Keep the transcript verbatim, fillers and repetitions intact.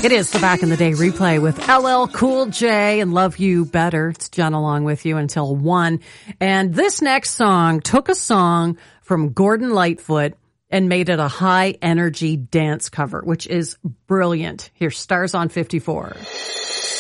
It is the Back in the Day replay with L L Cool J and Love You Better. It's Jen along with you until one. And this next song took a song from Gordon Lightfoot and made it a high energy dance cover, which is brilliant. Here's Stars on fifty-four.